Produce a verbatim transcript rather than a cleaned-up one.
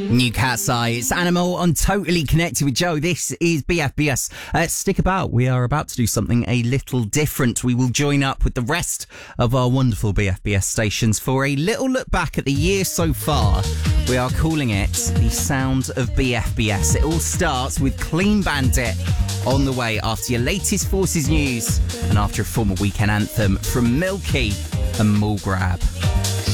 New Cat's Eye, it's Animal on Totally Connected with Joe. This is B F B S. Uh, stick about. We are about to do something a little different. We will join up with the rest of our wonderful B F B S stations for a little look back at the year so far. We are calling it the Sound of B F B S. It all starts with Clean Bandit on the way after your latest Forces news and after a former weekend anthem from Milky and Mall Grab.